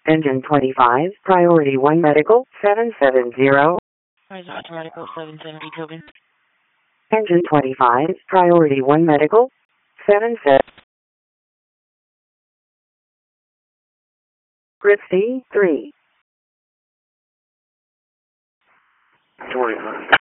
Engine 25, Priority 1 Medical, 770. Resort Medical 770 Tobin. Engine 25, Priority 1 Medical, 77. Christie, 3. 25.